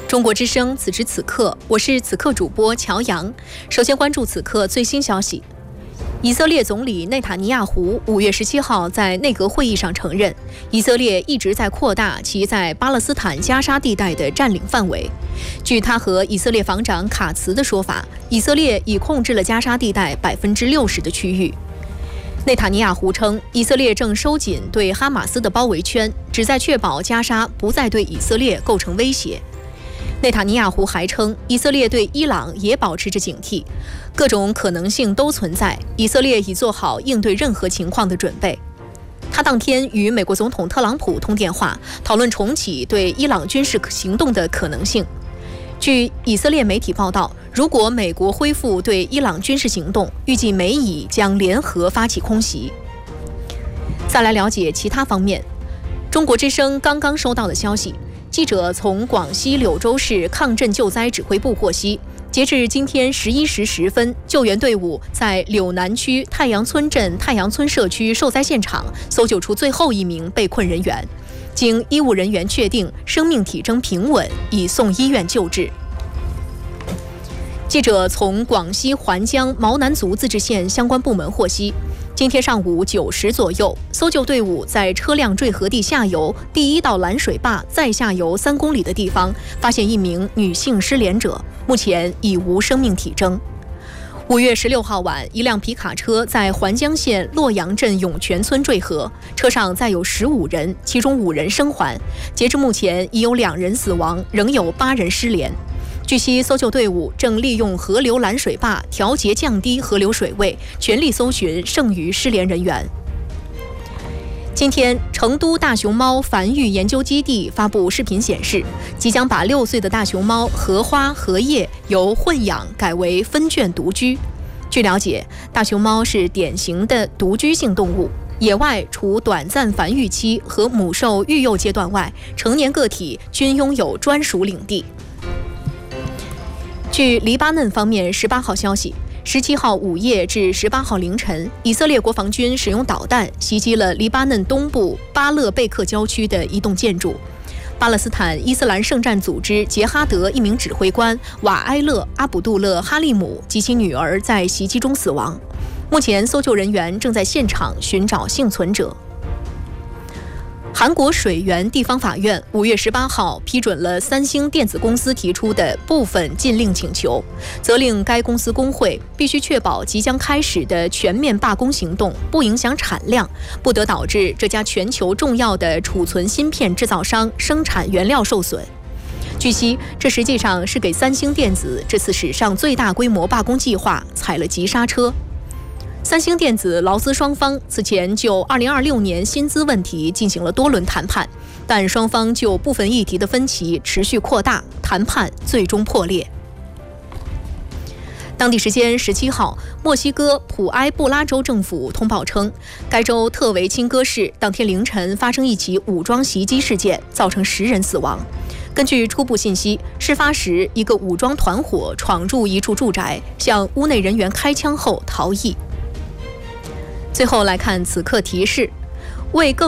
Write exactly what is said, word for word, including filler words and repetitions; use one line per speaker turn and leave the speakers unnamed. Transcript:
中国之声，此时此刻，我是此刻主播乔阳。首先关注此刻最新消息。以色列总理内塔尼亚胡五月十七号在内阁会议上承认，以色列一直在扩大其在巴勒斯坦加沙地带的占领范围。据他和以色列防长卡茨的说法，以色列已控制了加沙地带百分之六十的区域。内塔尼亚胡称，以色列正收紧对哈马斯的包围圈，旨在确保加沙不再对以色列构成威胁。内塔尼亚胡还称，以色列对伊朗也保持着警惕，各种可能性都存在，以色列已做好应对任何情况的准备。他当天与美国总统特朗普通电话，讨论重启对伊朗军事行动的可能性。据以色列媒体报道，如果美国恢复对伊朗军事行动，预计美以将联合发起空袭。再来了解其他方面，中国之声刚刚收到的消息。记者从广西柳州市抗震救灾指挥部获悉，截至今天十一时十分，救援队伍在柳南区太阳村镇太阳村社区受灾现场搜救出最后一名被困人员，经医务人员确定生命体征平稳，已送医院救治。记者从广西环江毛南族自治县相关部门获悉，今天上午九时左右，搜救队伍在车辆坠河地下游第一道拦水坝再下游三公里的地方发现一名女性失联者，目前已无生命体征。五月十六号晚，一辆皮卡车在环江县洛阳镇涌泉村坠河，车上载有十五人，其中五人生还。截至目前，已有两人死亡，仍有八人失联。据悉，搜救队伍正利用河流拦水坝调节降低河流水位，全力搜寻剩余失联人员。今天，成都大熊猫繁育研究基地发布视频显示，即将把六岁的大熊猫荷花、荷叶由混养改为分圈独居。据了解，大熊猫是典型的独居性动物，野外除短暂繁育期和母兽育幼阶段外，成年个体均拥有专属领地。据黎巴嫩方面十八号消息，十七号午夜至十八号凌晨，以色列国防军使用导弹袭击了黎巴嫩东部巴勒贝克郊区的一栋建筑。巴勒斯坦伊斯兰圣战组织杰哈德一名指挥官瓦埃勒·阿卜杜勒·哈利姆及其女儿在袭击中死亡。目前，搜救人员正在现场寻找幸存者。韩国水源地方法院五月十八号批准了三星电子公司提出的部分禁令请求，责令该公司工会必须确保即将开始的全面罢工行动不影响产量，不得导致这家全球重要的储存芯片制造商生产原料受损。据悉，这实际上是给三星电子这次史上最大规模罢工计划踩了急刹车。三星电子劳资双方此前就二零二六年薪资问题进行了多轮谈判，但双方就部分议题的分歧持续扩大，谈判最终破裂。当地时间十七号，墨西哥普埃布拉州政府通报称，该州特维钦戈市当天凌晨发生一起武装袭击事件，造成十人死亡。根据初步信息，事发时一个武装团伙闯入一处住宅，向屋内人员开枪后逃逸。最后来看此刻提示，为更